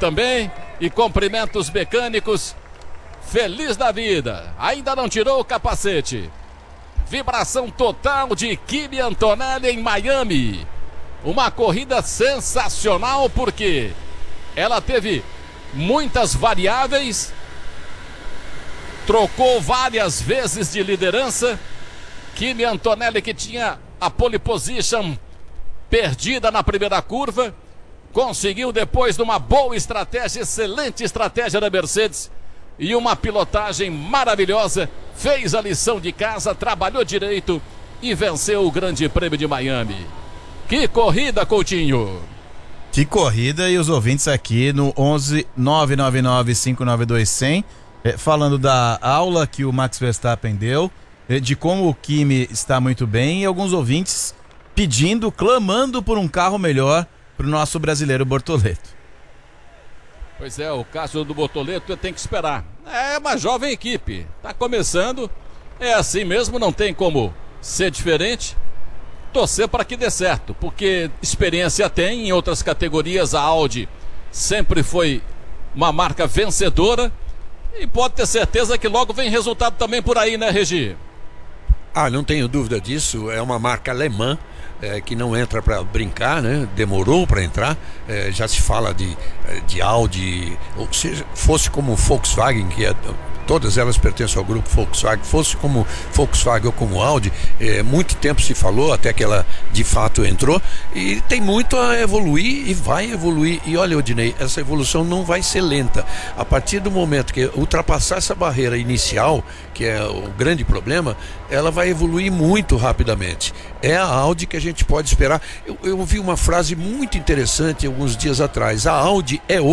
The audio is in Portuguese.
também e cumprimenta os mecânicos. Feliz da vida, ainda não tirou o capacete. Vibração total de Kimi Antonelli em Miami. Uma corrida sensacional porque ela teve muitas variáveis, trocou várias vezes de liderança. Kimi Antonelli, que tinha a pole position perdida na primeira curva, conseguiu depois de uma boa estratégia, excelente estratégia da Mercedes e uma pilotagem maravilhosa, fez a lição de casa, trabalhou direito e venceu o Grande Prêmio de Miami. Que corrida, Coutinho! Que corrida, e os ouvintes aqui no 11 999 592 100 falando da aula que o Max Verstappen deu, de como o Kimi está muito bem, e alguns ouvintes pedindo, clamando por um carro melhor para o nosso brasileiro Bortoleto. Pois é, o caso do Bortoleto tem que esperar. É uma jovem equipe, está começando, é assim mesmo, não tem como ser diferente. Torcer para que dê certo, porque experiência tem, em outras categorias a Audi sempre foi uma marca vencedora e pode ter certeza que logo vem resultado também por aí, né, Regi? Não tenho dúvida disso, é uma marca alemã que não entra para brincar, né? Demorou para entrar, já se fala de Audi, ou seja, fosse como Volkswagen, que todas elas pertencem ao grupo Volkswagen, fosse como Volkswagen ou como Audi, muito tempo se falou até que ela de fato entrou, e tem muito a evoluir e vai evoluir. E olha, Odinei, essa evolução não vai ser lenta. A partir do momento que ultrapassar essa barreira inicial, que é o grande problema, ela vai evoluir muito rapidamente. É a Audi que a gente pode esperar. Eu ouvi uma frase muito interessante alguns dias atrás: a Audi é